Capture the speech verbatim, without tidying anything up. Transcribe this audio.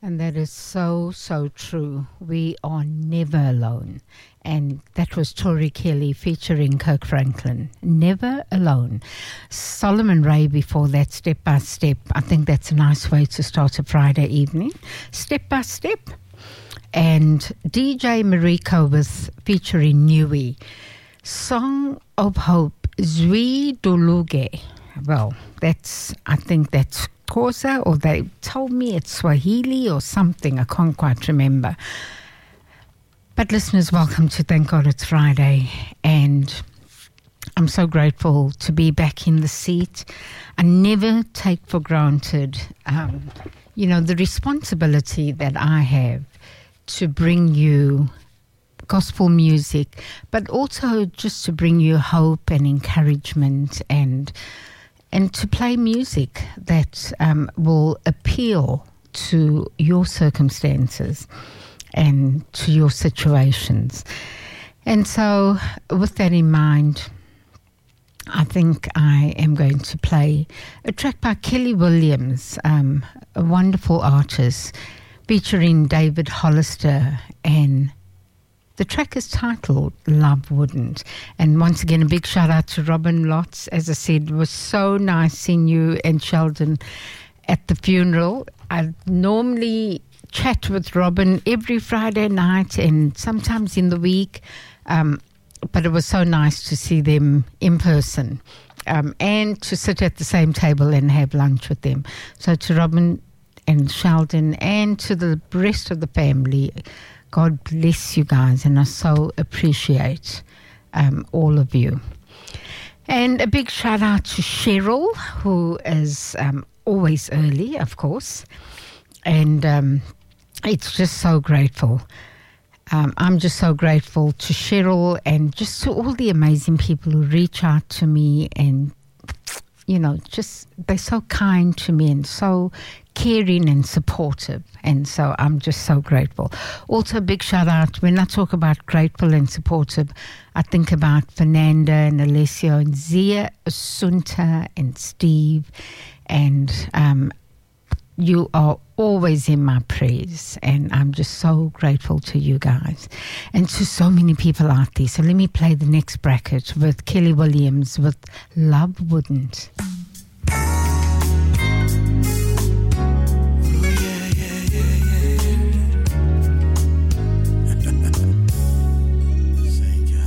And that is so, so true. We are never alone. And that was Tori Kelly featuring Kirk Franklin. Never alone. Solomon Ray before that, Step by Step. I think that's a nice way to start a Friday evening. Step by Step. And D J Mariko with featuring Nui. Song of Hope, Zwi Duluge. Well, that's, I think that's Xhosa, or they told me it's Swahili or something. I can't quite remember. But listeners, welcome to Thank God It's Friday. And I'm so grateful to be back in the seat. I never take for granted, um, you know, the responsibility that I have to bring you gospel music, but also just to bring you hope and encouragement and and to play music that um, will appeal to your circumstances and to your situations. And so with that in mind, I think I am going to play a track by Kelly Williams, um, a wonderful artist, featuring David Hollister, and the track is titled Love Wouldn't. And once again, a big shout out to Robin Lotz. As I said, it was so nice seeing you and Sheldon at the funeral. I normally chat with Robin every Friday night and sometimes in the week, um, but it was so nice to see them in person um, and to sit at the same table and have lunch with them. So to Robin and Sheldon and to the rest of the family, God bless you guys, and I so appreciate um, all of you. And a big shout out to Cheryl, who is um, always early, of course, and um, it's just so grateful. Um, I'm just so grateful to Cheryl and just to all the amazing people who reach out to me, and you know, just they're so kind to me and so caring and supportive, and so I'm just so grateful. Also, a big shout out, when I talk about grateful and supportive, I think about Fernanda and Alessio and Zia, Asunta and Steve, and um, you are always in my prayers, and I'm just so grateful to you guys and to so many people out there. So let me play the next bracket with Kelly Williams with Love Wouldn't.